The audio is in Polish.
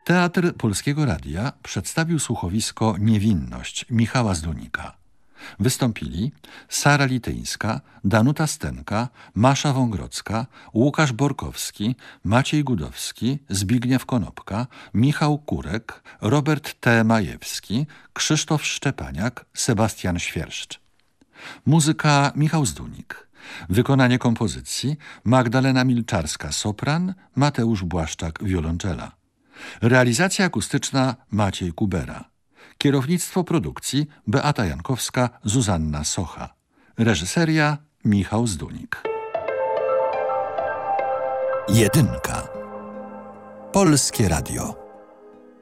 Teatr Polskiego Radia przedstawił słuchowisko Niewinność Michała Zdunika. Wystąpili Sara Lityńska, Danuta Stenka, Masza Wągrodzka, Łukasz Borkowski, Maciej Gudowski, Zbigniew Konopka, Michał Kurek, Robert T. Majewski, Krzysztof Szczepaniak, Sebastian Świerszcz. Muzyka Michał Zdunik. Wykonanie kompozycji Magdalena Milczarska sopran, Mateusz Błaszczak wiolonczela. Realizacja akustyczna Maciej Kubera. Kierownictwo produkcji Beata Jankowska, Zuzanna Socha. Reżyseria Michał Zdunik. Jedynka. Polskie Radio.